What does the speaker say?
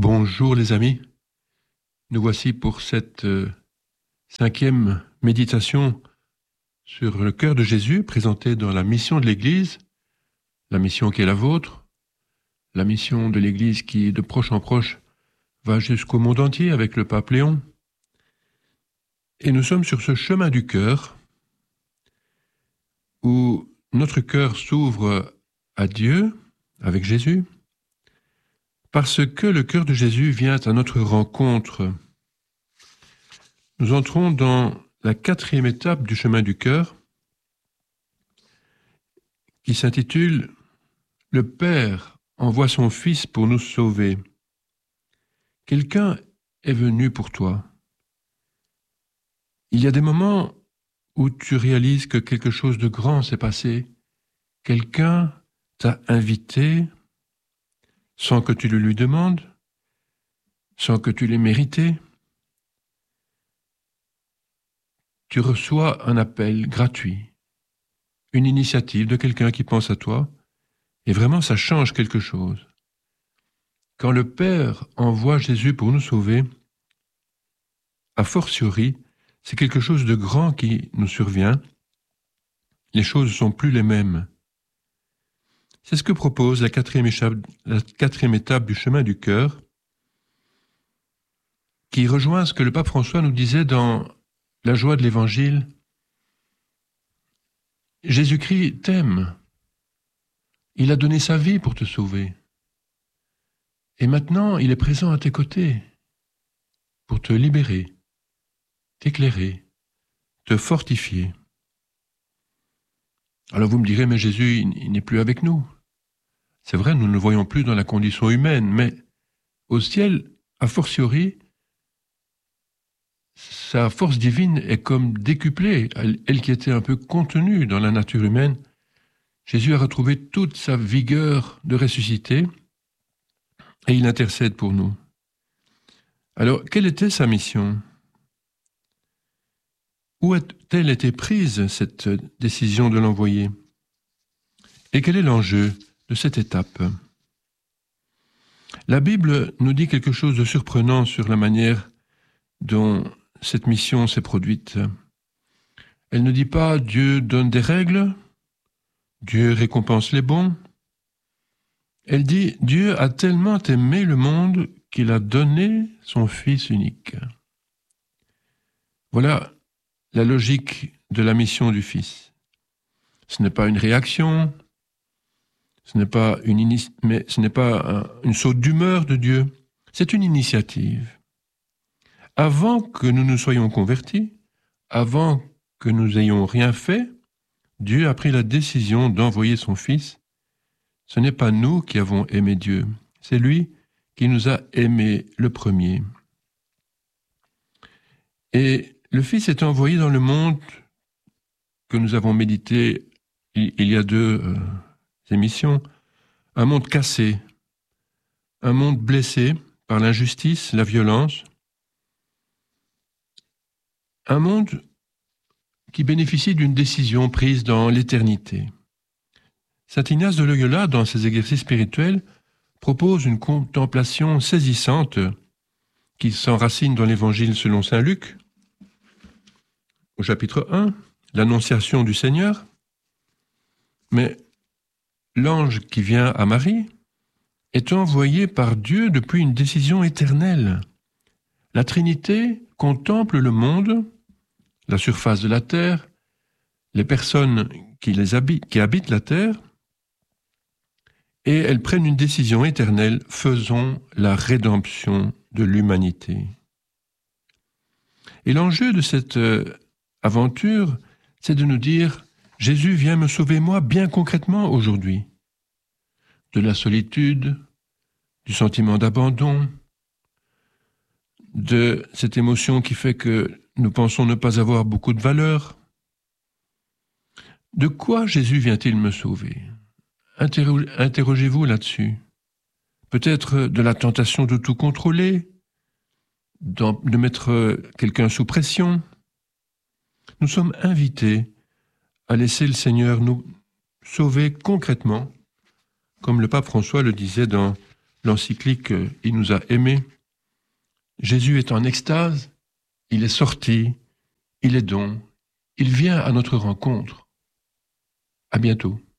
Bonjour les amis, nous voici pour cette 5e méditation sur le cœur de Jésus présentée dans la mission de l'Église, la mission qui est la vôtre, la mission de l'Église qui de proche en proche va jusqu'au monde entier avec le pape Léon. Et nous sommes sur ce chemin du cœur où notre cœur s'ouvre à Dieu avec Jésus, parce que le cœur de Jésus vient à notre rencontre. Nous entrons dans la 4e étape du chemin du cœur, qui s'intitule « Le Père envoie son Fils pour nous sauver ». Quelqu'un est venu pour toi. Il y a des moments où tu réalises que quelque chose de grand s'est passé. Quelqu'un t'a invité sans que tu le lui demandes, sans que tu l'aies mérité. Tu reçois un appel gratuit, une initiative de quelqu'un qui pense à toi, et vraiment ça change quelque chose. Quand le Père envoie Jésus pour nous sauver, a fortiori, c'est quelque chose de grand qui nous survient. Les choses ne sont plus les mêmes. C'est ce que propose la 4e étape du chemin du cœur, qui rejoint ce que le pape François nous disait dans la joie de l'Évangile. Jésus-Christ t'aime. Il a donné sa vie pour te sauver. Et maintenant, il est présent à tes côtés pour te libérer, t'éclairer, te fortifier. Alors vous me direz, mais Jésus, il n'est plus avec nous. C'est vrai, nous ne le voyons plus dans la condition humaine, mais au ciel, a fortiori, sa force divine est comme décuplée. Elle qui était un peu contenue dans la nature humaine, Jésus a retrouvé toute sa vigueur de ressusciter et il intercède pour nous. Alors, quelle était sa mission ? Où a-t-elle été prise, cette décision de l'envoyer ? Et quel est l'enjeu de cette étape ? La Bible nous dit quelque chose de surprenant sur la manière dont cette mission s'est produite. Elle ne dit pas « Dieu donne des règles, Dieu récompense les bons ». Elle dit « Dieu a tellement aimé le monde qu'il a donné son Fils unique ». Voilà la logique de la mission du Fils. Ce n'est pas une réaction, ce n'est pas une saute d'humeur de Dieu, c'est une initiative. Avant que nous nous soyons convertis, avant que nous ayons rien fait, Dieu a pris la décision d'envoyer son Fils. Ce n'est pas nous qui avons aimé Dieu, c'est lui qui nous a aimés le premier. Et le Fils est envoyé dans le monde que nous avons médité il y a 2 émissions, un monde cassé, un monde blessé par l'injustice, la violence, un monde qui bénéficie d'une décision prise dans l'éternité. Saint Ignace de Loyola, dans ses exercices spirituels, propose une contemplation saisissante qui s'enracine dans l'Évangile selon saint Luc, au chapitre 1, l'Annonciation du Seigneur. Mais l'ange qui vient à Marie est envoyé par Dieu depuis une décision éternelle. La Trinité contemple le monde, la surface de la terre, les personnes qui habitent la terre, et elles prennent une décision éternelle, faisons la rédemption de l'humanité. Et l'enjeu de cette aventure, c'est de nous dire, Jésus vient me sauver moi bien concrètement aujourd'hui, de la solitude, du sentiment d'abandon, de cette émotion qui fait que nous pensons ne pas avoir beaucoup de valeur. De quoi Jésus vient-il me sauver ? Interrogez-vous là-dessus. Peut-être de la tentation de tout contrôler, de mettre quelqu'un sous pression. Nous sommes invités à laisser le Seigneur nous sauver concrètement, comme le pape François le disait dans l'encyclique « Il nous a aimés ». Jésus est en extase, il est sorti, il est don, il vient à notre rencontre. À bientôt.